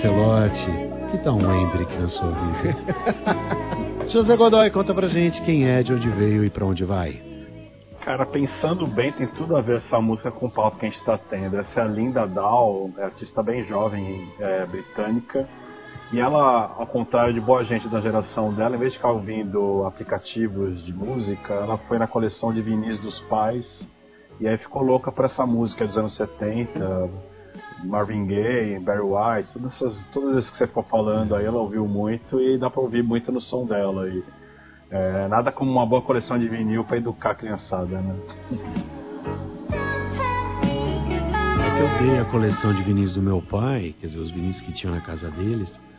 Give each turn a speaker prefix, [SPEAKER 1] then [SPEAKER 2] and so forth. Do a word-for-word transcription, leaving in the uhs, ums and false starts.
[SPEAKER 1] Lancelotti, que tal um Hendrick na sua vida? José Godoy, conta pra gente quem é, de onde veio e pra onde vai.
[SPEAKER 2] Cara, pensando bem, tem tudo a ver essa música com o papo que a gente está tendo. Essa é a Linda Dahl, é artista bem jovem, é, britânica. E ela, ao contrário de boa gente da geração dela, em vez de ficar ouvindo aplicativos de música, ela foi na coleção de vinis dos pais. E aí ficou louca por essa música dos anos setenta, Marvin Gaye, Barry White, todas essas, todas essas que você ficou falando aí, ela ouviu muito e dá pra ouvir muito no som dela. E, é, nada como uma boa coleção de vinil pra educar a criançada, né?
[SPEAKER 1] É que eu dei a coleção de vinis do meu pai, quer dizer, os vinis que tinham na casa deles,